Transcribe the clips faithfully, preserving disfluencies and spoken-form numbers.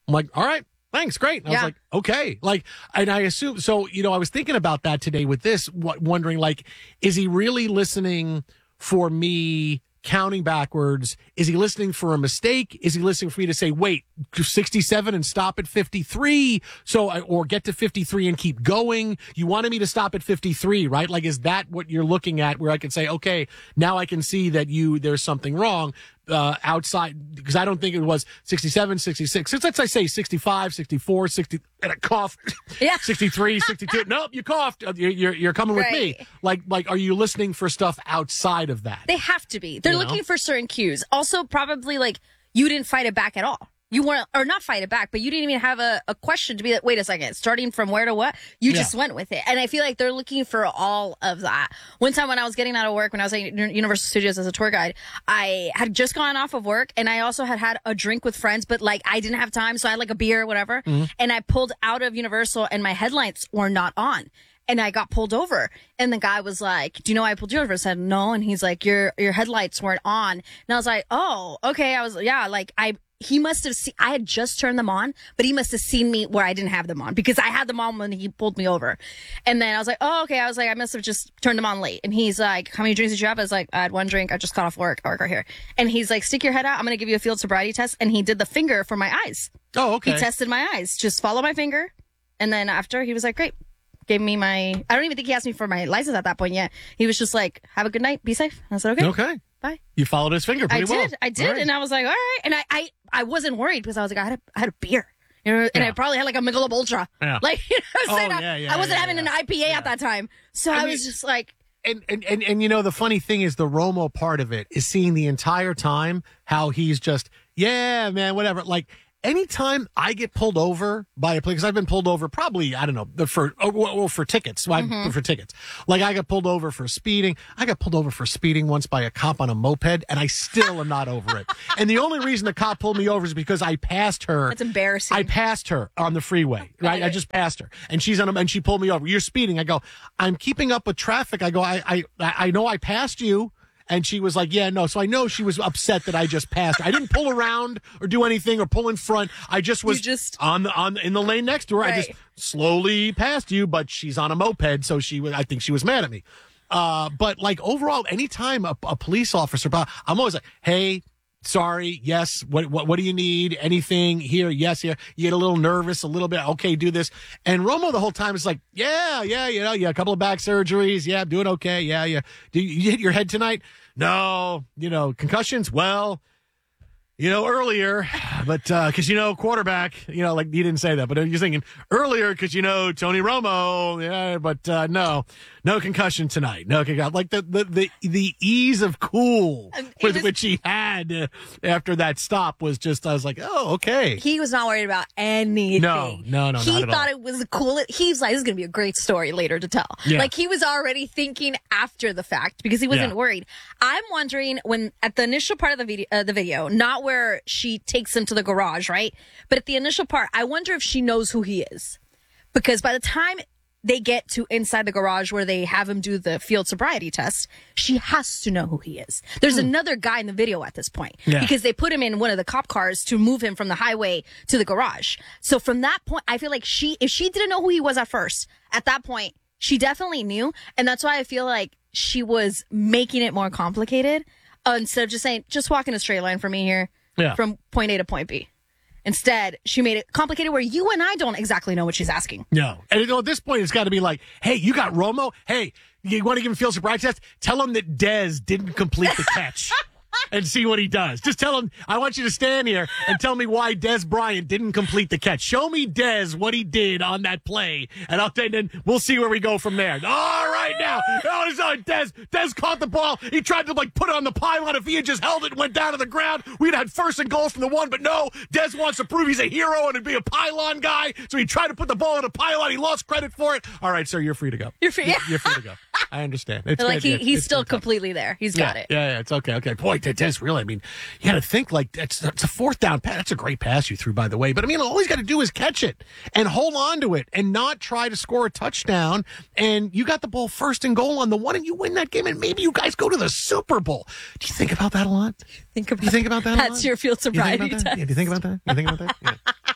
I'm like, all right. Thanks, great. And I Yeah. was like, okay. Like, and I assume, so, you know, I was thinking about that today with this, w- wondering, like, is he really listening for me counting backwards? Is he listening for a mistake? Is he listening for me to say, wait, sixty-seven and stop at fifty-three? So, I- or get to fifty-three and keep going. You wanted me to stop at fifty-three, right? Like, is that what you're looking at where I can say, okay, now I can see that you, there's something wrong. Uh, outside, because I don't think it was sixty-seven, sixty-six. Since let's I say sixty-five, sixty-four, sixty, and a cough. Yeah. sixty-three, sixty-two. Nope, you coughed. You're, you're, you're coming with me. Right. Like, like, are you listening for stuff outside of that? They have to be. They're You know? looking for certain cues. Also, probably like you didn't fight it back at all. You weren't, or not fight it back, but you didn't even have a, a question to be like, wait a second, starting from where to what? You Yeah. just went with it. And I feel like they're looking for all of that. One time when I was getting out of work, when I was at Universal Studios as a tour guide, I had just gone off of work and I also had had a drink with friends, but like I didn't have time. So I had like a beer or whatever. Mm-hmm. And I pulled out of Universal and my headlights were not on. And I got pulled over. And the guy was like, do you know why I pulled you over? I said, no. And he's like, your, your headlights weren't on. And I was like, oh, okay. I was, yeah, like I, he must have seen, I had just turned them on, but he must have seen me where I didn't have them on because I had them on when he pulled me over. And then I was like, oh, okay. I was like, I must have just turned them on late. And he's like, how many drinks did you have? I was like, I had one drink. I just got off work. I work right here. And he's like, stick your head out. I'm going to give you a field sobriety test. And he did the finger for my eyes. Oh, okay. He tested my eyes. Just follow my finger. And then after he was like, great. Gave me my, I don't even think he asked me for my license at that point yet. He was just like, have a good night. Be safe. I said, okay. Okay. Bye. You followed his finger pretty I well. did. I did. All right. And I was like, all right. And I, I, I wasn't worried because I was like, I had a, I had a beer. You know, and Yeah. I probably had like a Michelob Ultra. Yeah. Like, you know what I'm Oh, saying? I- yeah, yeah, I wasn't yeah, having yeah. an I P A Yeah. at that time. So I I, mean- was just like, And, and, and, and, you know, the funny thing is the Romo part of it is seeing the entire time how he's just, yeah, man, whatever. Like, anytime I get pulled over by a police, because I've been pulled over probably, I don't know, the- for oh, well, well, for tickets, Well, Mm-hmm. for tickets. Like I got pulled over for speeding. I got pulled over for speeding once by a cop on a moped, and I still am not over it. And the only reason the cop pulled me over is because I passed her. that's embarrassing. I passed her on the freeway, right? I just passed her, and she's on a, and she pulled me over. You're speeding. I go, I'm keeping up with traffic. I go, I, I, I know I passed you. And she was like, yeah, no. So I know she was upset that I just passed her. I didn't pull around or do anything or pull in front. I just was You just- on the, on, in the lane next to her. I Right. just slowly passed you, but she's on a moped. So she was, I think she was mad at me. Uh, but like overall, anytime a, a police officer, but I'm always like, hey, sorry, yes, what, what, what do you need? Anything here? Yes, here. You get a little nervous, a little bit. Okay, do this. And Romo the whole time is like, yeah, yeah, you know, yeah, a couple of back surgeries. Yeah, I'm doing okay. Yeah, yeah. Do you, you hit your head tonight? No, you know, concussions. Well, you know, earlier, but, uh, cause you know, quarterback, you know, like you didn't say that, but you're thinking earlier, cause you know, Tony Romo, yeah, but, uh, no, no concussion tonight. No concussion. Like the, the, the, the ease of cool Um, it with was- which he had uh, after that stop was just, I was like, oh, okay. he was not worried about anything. No, no, no, He not at thought all. it was cool. He's like, this is going to be a great story later to tell. Yeah. Like he was already thinking after the fact because he wasn't Yeah. worried. I'm wondering when at the initial part of the video, uh, the video, not where she takes him to the garage, right? But at the initial part, I wonder if she knows who he is because by the time they get to inside the garage where they have him do the field sobriety test, she has to know who he is. There's another guy in the video at this point Hmm. Yeah. because they put him in one of the cop cars to move him from the highway to the garage. So from that point, I feel like she, if she didn't know who he was at first, at that point, she definitely knew. And that's why I feel like she was making it more complicated uh, instead of just saying, just walk in a straight line for me here Yeah. from point A to point B. Instead, she made it complicated where you and I don't exactly know what she's asking. No. And you know, at this point, it's got to be like, hey, you got Romo? Hey, you want to give him a field sobriety test? Tell him that Dez didn't complete the catch. And see what he does. Just tell him, I want you to stand here and tell me why Dez Bryant didn't complete the catch. Show me Dez what he did on that play, and I'll and then we'll see where we go from there. All right, now, oh, it's on Dez. Dez caught the ball. He tried to like put it on the pylon. If he had just held it and went down to the ground, we'd had first and goals from the one. But no, Dez wants to prove he's a hero and to be a pylon guy. So he tried to put the ball on a pylon. He lost credit for it. All right, sir, you're free to go. You're free. You're, you're free to go. I understand. It's like good. he, It's- he's it's still good stuff. completely there. He's got yeah, it. Yeah, yeah, it's okay. Okay. Boy, that Dez really, I mean, you got to think like that's, that's a fourth down pass. That's a great pass you threw, by the way. But I mean, all he's got to do is catch it and hold on to it and not try to score a touchdown. And you got the ball first and goal on the one and you win that game. And maybe you guys go to the Super Bowl. Do you think about that a lot? Think about You think about that a lot? That's your field You think sobriety about that? test. Yeah, do you think about that? You think about that? Yeah.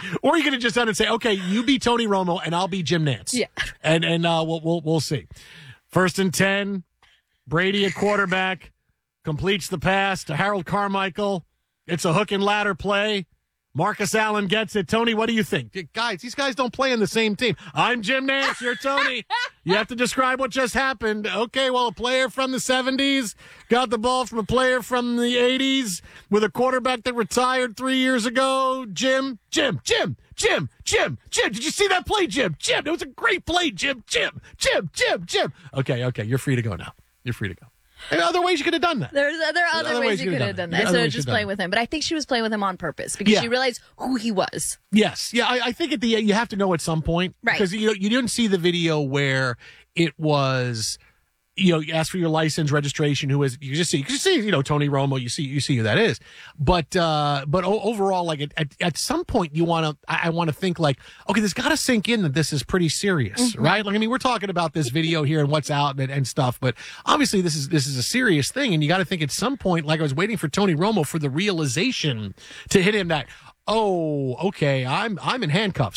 Or you could have just done it and say, okay, you be Tony Romo and I'll be Jim Nantz. Yeah. And and uh, we'll, we'll we'll see. First and ten, Brady at quarterback, completes the pass to Harold Carmichael. It's a hook and ladder play. Marcus Allen gets it. Tony, what do you think? Guys, these guys don't play in the same team. I'm Jim Nantz. You're Tony. You have to describe what just happened. Okay, well, a player from the seventies got the ball from a player from the eighties with a quarterback that retired three years ago. Jim, Jim, Jim, Jim, Jim, Jim. Did you see that play, Jim? Jim, it was a great play, Jim, Jim, Jim, Jim, Jim. Okay, okay, you're free to go now. You're free to go. And other ways you could have done that. There's there are other, other ways, ways you you could could've have done done that that. instead Other of ways just you've playing done with him. But I think she was playing with him on purpose because Yeah. she realized who he was. Yes. Yeah, I, I think at the you have to know at some point. Right. Because you know, you didn't see the video where it was, you know, you ask for your license, registration, who is, you just see, you just see, you know, Tony Romo, you see, you see who that is. But, uh, but o- overall, like at, at, at some point you want to, I, I want to think like, okay, there's got to sink in that this is pretty serious, Mm-hmm. right? Like, I mean, we're talking about this video here and what's out and, and stuff, but obviously this is, this is a serious thing. And you got to think at some point, like I was waiting for Tony Romo for the realization to hit him that, oh, okay, I'm, I'm in handcuffs.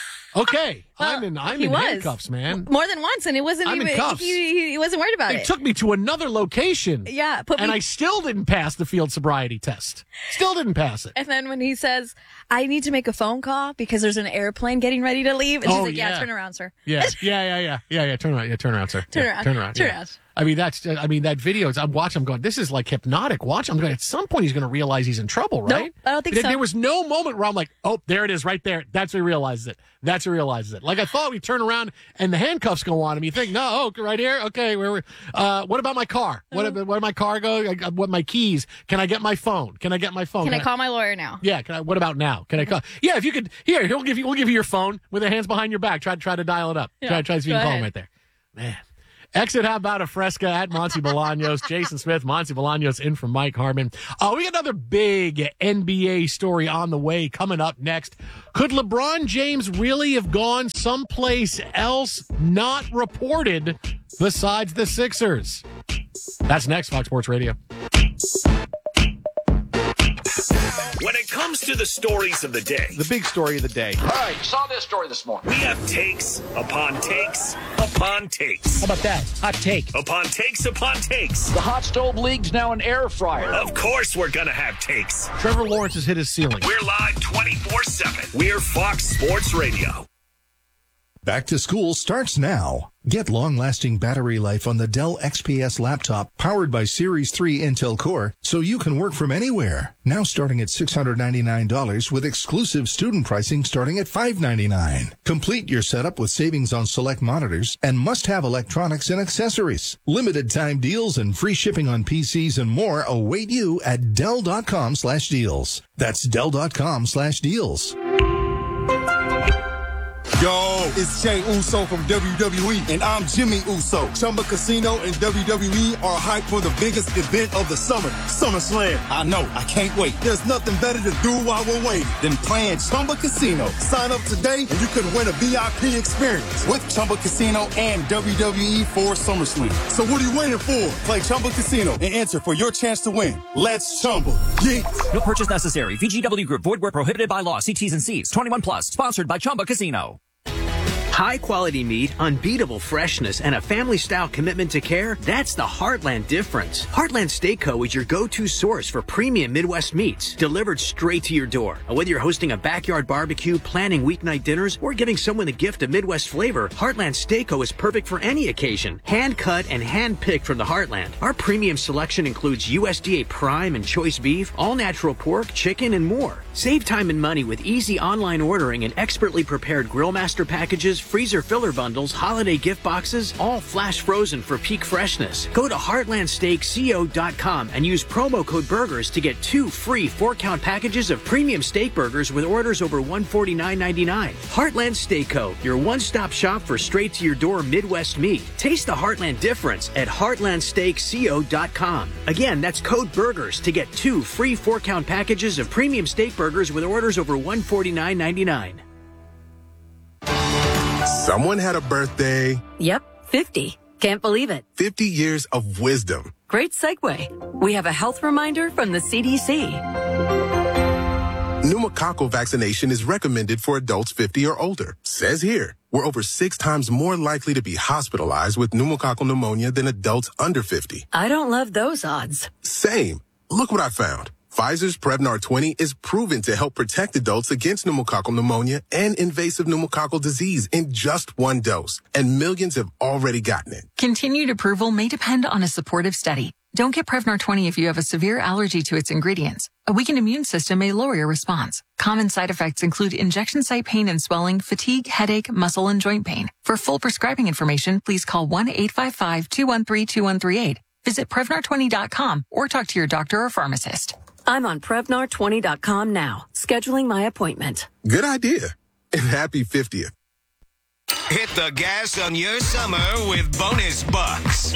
Okay, Well, I'm in I'm he in was. handcuffs, man. More than once, and it wasn't I'm in even cuffs. he, he, he wasn't worried about It it. took me to another location. yeah, put And me I still didn't pass the field sobriety test. Still didn't pass it. And then when he says, I need to make a phone call because there's an airplane getting ready to leave. And she's Oh, like, yeah, yeah. turn around, sir. Yeah, yeah, yeah, yeah, yeah, yeah. Turn around, yeah, turn around, sir. Turn Yeah, around. turn around, Turn yeah. around. I mean, that's. I mean, that video. I'm watching. I'm going. This is like hypnotic. Watch. I'm going. At some point, he's going to realize he's in trouble, right? Nope, I don't think there, so. There was no moment where I'm like, oh, there it is, right there. That's where he realizes it. That's where he realizes it. Like I thought, we turn around and the handcuffs go on him. You think, no, oh, right here. Okay, where? Uh, what about my car? What? Uh-huh. Where my car go? I- What my keys? Can I get my phone? Can I get my phone? Can I call my lawyer now? Yeah. Can I? What about now? Can I call? Yeah. If you could. Here, he'll give you. We'll give you your phone with the hands behind your back. Try try to dial it up. Yeah, Try try to see if you go can call him ahead. right there. Man. Exit, how about a Fresca at Monty Bolaños? Jason Smith, Monty Bolaños in for Mike Harmon. Oh, we got another big N B A story on the way coming up next. Could LeBron James really have gone someplace else not reported besides the Sixers? That's next, Fox Sports Radio. When it comes to the stories of the day, The big story of the day. All right, saw this story this morning. we have takes upon takes upon takes. How about that? Hot take. Upon takes upon takes. The hot stove league's now an air fryer. Of course we're going to have takes. Trevor Lawrence has hit his ceiling. We're live twenty-four seven. We're Fox Sports Radio. Back to school starts now. Get long-lasting battery life on the Dell X P S laptop powered by Series three Intel Core so you can work from anywhere. Now starting at six hundred ninety-nine dollars with exclusive student pricing starting at five hundred ninety-nine dollars. Complete your setup with savings on select monitors and must-have electronics and accessories. Limited time deals and free shipping on P Cs and more await you at Dell.com slash deals. That's Dell.com slash deals. Yo, it's Jay Uso from W W E, and I'm Jimmy Uso. Chumba Casino and W W E are hyped for the biggest event of the summer, SummerSlam. I know, I can't wait. There's nothing better to do while we're waiting than playing Chumba Casino. Sign up today, and you could win a V I P experience with Chumba Casino and W W E for SummerSlam. So what are you waiting for? Play Chumba Casino and enter for your chance to win. Let's Chumba. Yeah. No purchase necessary. V G W Group. Void where prohibited by law. See T's and C's. twenty-one plus. Sponsored by Chumba Casino. High quality meat, unbeatable freshness, and a family style commitment to care, that's the Heartland difference. Heartland Steak Co. is your go-to source for premium Midwest meats, delivered straight to your door. And whether you're hosting a backyard barbecue, planning weeknight dinners, or giving someone the gift of Midwest flavor, Heartland Steak Co. is perfect for any occasion. Hand cut and hand picked from the Heartland. Our premium selection includes U S D A prime and choice beef, all natural pork, chicken, and more. Save time and money with easy online ordering and expertly prepared grill master packages, freezer filler bundles, holiday gift boxes, all flash frozen for peak freshness. Go to heartland steak co dot com and use promo code BURGERS to get two free four-count packages of premium steak burgers with orders over one hundred forty-nine ninety-nine. Heartland Steak Co., your one-stop shop for straight-to-your-door Midwest meat. Taste the Heartland difference at heartland steak co dot com. Again, that's code BURGERS to get two free four-count packages of premium steak burgers with orders over one hundred forty-nine ninety-nine. Someone had a birthday. Yep, fifty. Can't believe it. fifty years of wisdom. Great segue. We have a health reminder from the C D C. Pneumococcal vaccination is recommended for adults fifty or older. Says here, we're over six times more likely to be hospitalized with pneumococcal pneumonia than adults under fifty. I don't love those odds. Same. Look what I found. Pfizer's Prevnar twenty is proven to help protect adults against pneumococcal pneumonia and invasive pneumococcal disease in just one dose, and millions have already gotten it. Continued approval may depend on a supportive study. Don't get Prevnar twenty if you have a severe allergy to its ingredients. A weakened immune system may lower your response. Common side effects include injection site pain and swelling, fatigue, headache, muscle, and joint pain. For full prescribing information, please call one eight five five, two one three, two one three eight. Visit Prevnar twenty dot com or talk to your doctor or pharmacist. I'm on Prevnar twenty dot com now, scheduling my appointment. Good idea. And happy fiftieth. Hit the gas on your summer with bonus bucks.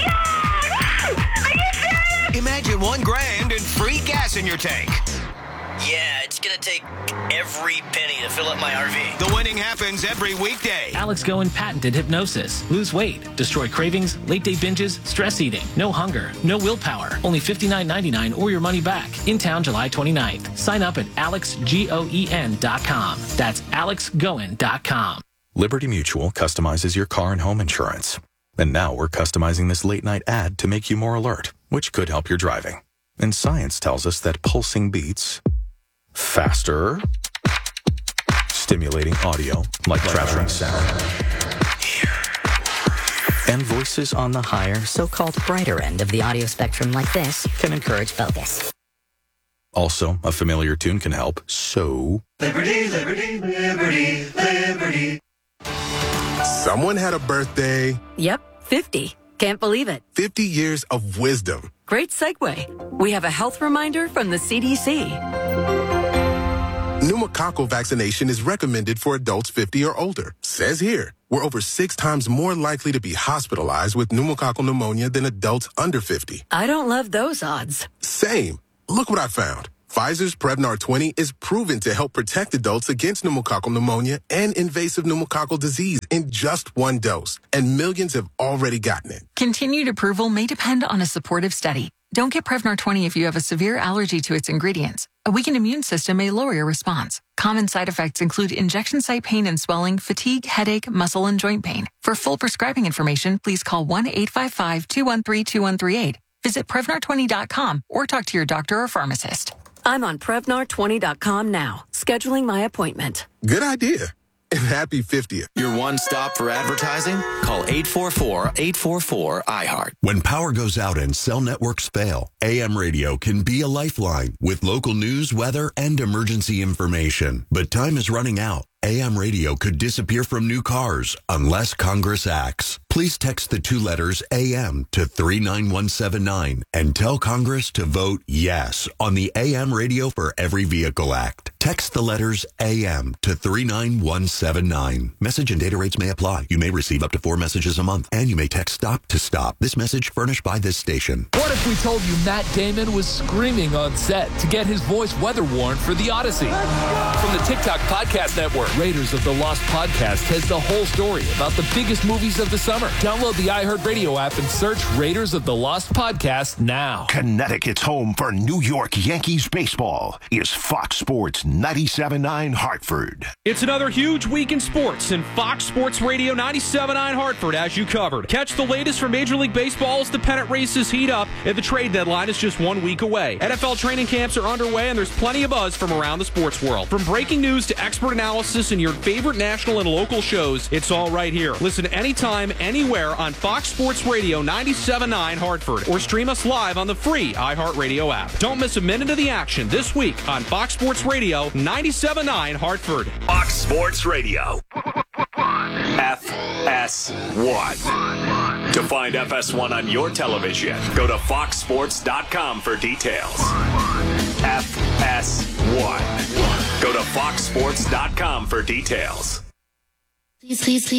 Imagine one grand and free gas in your tank. Yeah, it's gonna take every penny to fill up my R V. The winning happens every weekday. Alex Goen patented hypnosis. Lose weight, destroy cravings, late day binges, stress eating. No hunger, no willpower. Only fifty-nine ninety-nine or your money back. In town July twenty-ninth. Sign up at alex goen dot com. That's alex goen dot com. Liberty Mutual customizes your car and home insurance. And now we're customizing this late night ad to make you more alert, which could help your driving. And science tells us that pulsing beats faster, stimulating audio like traveling sound, and voices on the higher, so-called brighter end of the audio spectrum like this can encourage focus. Also, a familiar tune can help, so... Liberty, liberty, liberty, liberty. Someone had a birthday. Yep, fifty. Can't believe it. fifty years of wisdom. Great segue. We have a health reminder from the C D C. Pneumococcal vaccination is recommended for adults fifty or older. Says here, we're over six times more likely to be hospitalized with pneumococcal pneumonia than adults under fifty. I don't love those odds. Same. Look what I found. Pfizer's Prevnar twenty is proven to help protect adults against pneumococcal pneumonia and invasive pneumococcal disease in just one dose, and millions have already gotten it. Continued approval may depend on a supportive study. Don't get Prevnar twenty if you have a severe allergy to its ingredients. A weakened immune system may lower your response. Common side effects include injection site pain and swelling, fatigue, headache, muscle, and joint pain. For full prescribing information, please call one eight five five, two one three, two one three eight. Visit Prevnar twenty dot com or talk to your doctor or pharmacist. I'm on Prevnar twenty dot com now, scheduling my appointment. Good idea. And happy fiftieth. Your one stop for advertising? Call eight four four, eight four four, I heart. When power goes out and cell networks fail, A M radio can be a lifeline with local news, weather, and emergency information. But time is running out. A M radio could disappear from new cars unless Congress acts. Please text the two letters A M to three nine one seven nine and tell Congress to vote yes on the A M Radio for Every Vehicle Act. Text the letters A M to three nine one seven nine. Message and data rates may apply. You may receive up to four messages a month, and you may text STOP to STOP. This message furnished by this station. What if we told you Matt Damon was screaming on set to get his voice weather worn for The Odyssey? From the TikTok Podcast Network, Raiders of the Lost Podcast has the whole story about the biggest movies of the summer. Download the iHeartRadio app and search Raiders of the Lost Podcast now. Connecticut's home for New York Yankees baseball is Fox Sports ninety-seven point nine Hartford. It's another huge week in sports in Fox Sports Radio ninety-seven point nine Hartford, as you covered. Catch the latest from Major League Baseball as the pennant races heat up and the trade deadline is just one week away. N F L training camps are underway and there's plenty of buzz from around the sports world. From breaking news to expert analysis and your favorite national and local shows, it's all right here. Listen anytime, anywhere on Fox Sports Radio ninety-seven point nine Hartford or stream us live on the free iHeartRadio app. Don't miss a minute of the action this week on Fox Sports Radio ninety-seven point nine Hartford. Fox Sports Radio. F S one. To find F S one on your television, go to fox sports dot com for details. F S one. Go to fox sports dot com for details. Please, please, please.